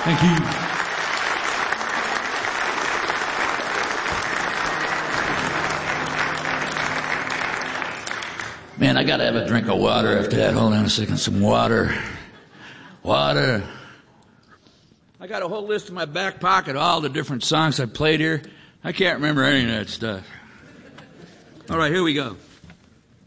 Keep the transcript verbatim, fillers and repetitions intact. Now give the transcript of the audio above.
Thank you. Man, I got to have a drink of water after that. Hold on a second. Some water. Water. I got a whole list in my back pocket of all the different songs I played here. I can't remember any of that stuff. All right, here we go.